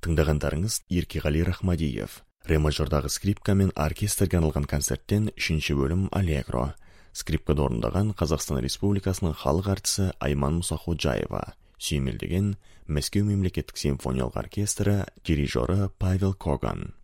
Тыңдағандарыңыз Еркеғали Рахмадиев. Ре мажордағы скрипка мен оркестрге арналған концерттен 3-ші бөлім Аллегро. Скрипкада орындаған Қазақстан Республикасының халық артисі Айман Мұсаходжаева. Сүйемелдеген Мәскеу мемлекеттік симфониялық оркестрі дирижері Павел Коган.